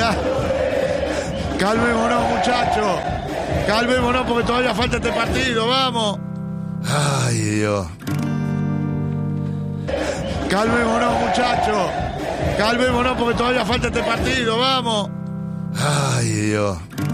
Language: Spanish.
Mirá. Calmémonos, muchachos. Calmémonos porque todavía falta este partido, vamos. Ay, Dios. Calmémonos, muchachos. Calmémonos porque todavía falta este partido, vamos. Ay, Dios.